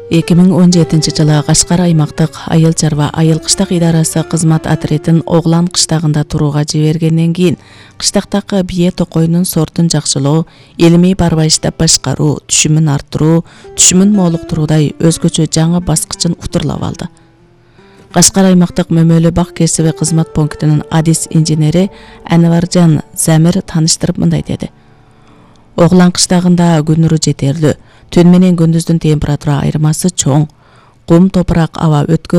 2017-жылы Кашкар аймактык айыл чарба айыл кыштак идарасы кызмат отрядын Оглан кыштагында турууга жибергенден кийин кыштактагы бие токойунун сортун жакшылоо, илимий барбайыштап башкаруу, түшүмүн арттыруу, түшүмүн молуктуруудай өзгөчө жаңы баскычын утурлап алды. Кашкар аймактык мөмөлө бак кесиби кызмат пунктунун адис инженери Анваржан Замир тааныштырып мындай деди. Оглан кыштагында күн нуру жетерлүү, түн менен күндүздүн температура айырмасы чоң, кум топурак аба өткөрүлүү